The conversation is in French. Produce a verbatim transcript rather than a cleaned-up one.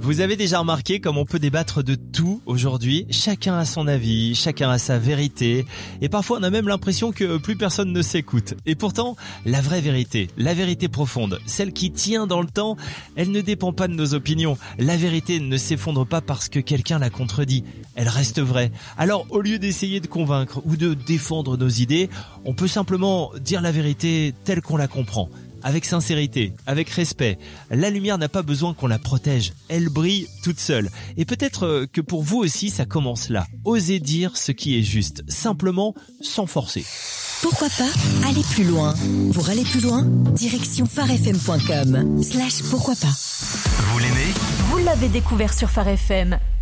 Vous avez déjà remarqué comme on peut débattre de tout aujourd'hui? Chacun a son avis, chacun a sa vérité, et parfois on a même l'impression que plus personne ne s'écoute. Et pourtant, la vraie vérité, la vérité profonde, celle qui tient dans le temps, elle ne dépend pas de nos opinions. La vérité ne s'effondre pas parce que quelqu'un la contredit, elle reste vraie. Alors au lieu d'essayer de convaincre ou de défendre nos idées, on peut simplement dire la vérité telle qu'on la comprend. Avec sincérité, avec respect. La lumière n'a pas besoin qu'on la protège. Elle brille toute seule. Et peut-être que pour vous aussi, ça commence là. Osez dire ce qui est juste. Simplement, sans forcer. Pourquoi pas aller plus loin? Pour aller plus loin, direction pharefm point com slash pourquoi pas. Vous l'aimez? Vous l'avez découvert sur Phare F M.